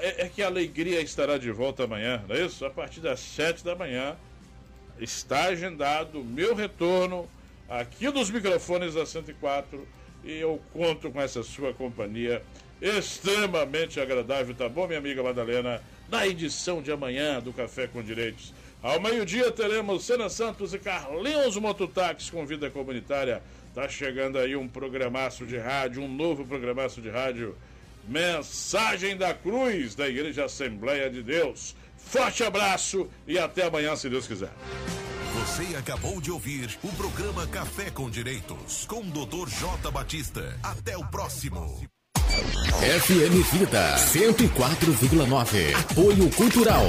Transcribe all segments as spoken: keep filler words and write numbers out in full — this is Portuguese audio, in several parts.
é, é que a alegria estará de volta amanhã, não é isso? A partir das sete da manhã está agendado o meu retorno aqui dos microfones da cento e quatro e eu conto com essa sua companhia extremamente agradável, tá bom, minha amiga Madalena? Na edição de amanhã do Café com Direitos. Ao meio-dia teremos Sena Santos e Carlinhos Mototáxi com vida comunitária. Tá chegando aí um programaço de rádio, um novo programaço de rádio. Mensagem da Cruz da Igreja Assembleia de Deus. Forte abraço e até amanhã, se Deus quiser. Você acabou de ouvir o programa Café com Direitos com o doutor J. Batista. Até o próximo. F M Vida cento e quatro vírgula nove. Apoio Cultural.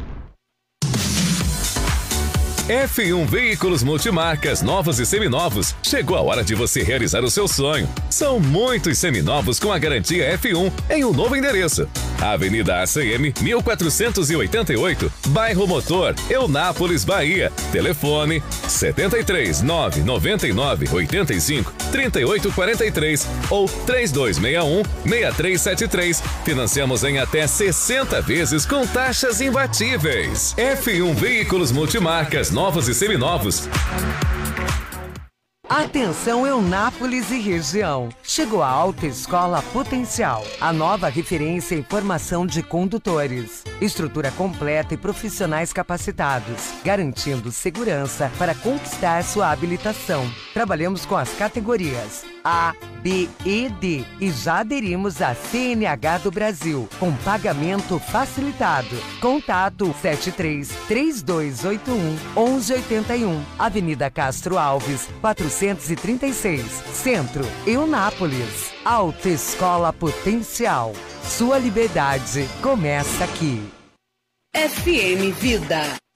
F um Veículos Multimarcas novos e seminovos. Chegou a hora de você realizar o seu sonho. São muitos seminovos com a garantia F um em um novo endereço. Avenida A C M mil quatrocentos e oitenta e oito, Bairro Motor, Eunápolis, Bahia. Telefone setenta e três, nove noventa e nove, oitenta e cinco, trinta e oito quarenta e três ou três dois seis um, seis três sete três. Financiamos em até sessenta vezes com taxas imbatíveis. F um Veículos Multimarcas novos e seminovos. Atenção Eunápolis e região. Chegou a Alta Escola Potencial, a nova referência em formação de condutores. Estrutura completa e profissionais capacitados, garantindo segurança para conquistar sua habilitação. Trabalhamos com as categorias A, B e D e já aderimos à C N H do Brasil, com pagamento facilitado. Contato sete três, três dois oito um, um um oito um, Avenida Castro Alves, quatrocentos e trinta e seis, Centro, Eunápolis. Alta Escola Potencial. Sua liberdade começa aqui. F M Vida.